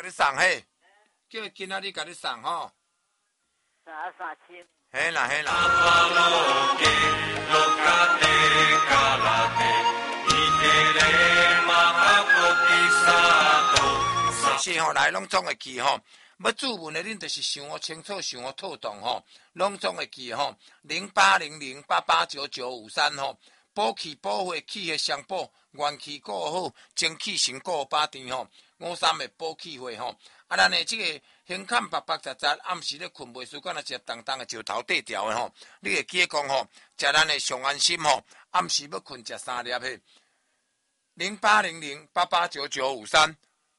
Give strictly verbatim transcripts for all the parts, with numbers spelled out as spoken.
你送嘿，叫伊今仔日甲你送吼。 三三千。 嘿啦嘿啦。是吼，来拢总会记吼。要注文的恁就是想我清楚，想我透懂吼，拢总会记吼。零八零零八八九九五三吼，补气补血气血相补，元气顾好，精气神顾百甜吼。五三的补气血吼，啊，咱的这个胸坎白白杂杂，暗时咧困袂舒敢若食重重的石头底条的吼，你会记得讲吼，食咱的上安心吼，暗时要困食三粒嘿。零八零零八八九九五三。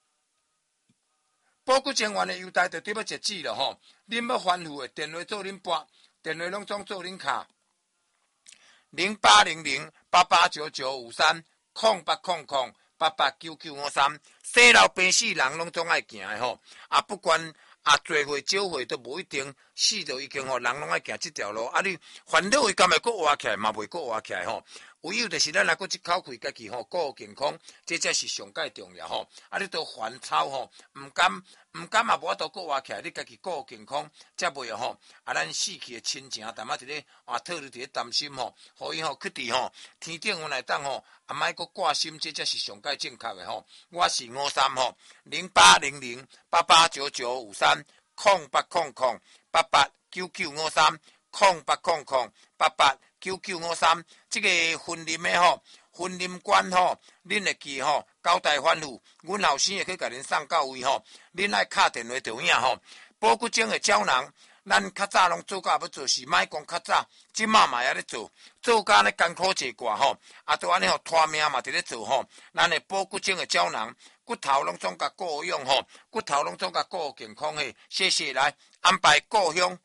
补骨精元的优待就对要截止了吼，恁要反复的电话做恁拨，电话拢总做恁卡。零八零零八八九九五三空八空空八八九九五三，生老病死人拢总爱行的吼，啊不管啊多岁少岁都无一定死就已经吼，人拢爱行这条路，啊你烦恼伊敢会佫活起来，嘛袂佫活起来吼。唯有就是咱若佫一口气家己吼顾好健康，这才是上界重要吼。啊，你都烦躁吼，毋甘毋甘嘛无法度佫活起来，你家己顾好健康，才袂吼啊咱死去的亲情淡仔伫咧啊套你伫咧担心吼，互伊吼去伫吼天顶有来当吼，啊莫佫挂心，这才是上界正确的吼。我是五三吼零八零零八八九九五三空八空空八八九九五三空八空空八八。九九五三，这个婚姻的吼，婚姻观吼，恁会记吼，交代反复，阮后生会去甲恁送到位吼，恁爱敲电话就影吼，补骨精的胶囊，咱较早拢做甲要做事，莫讲较早，即马嘛也咧做，做甲咧艰苦一寡吼，啊，都安尼吼拖命嘛伫咧做吼，咱的补骨精的胶囊，骨头拢总甲顾用吼，骨头拢总甲顾健康嘿，谢谢来安排故乡。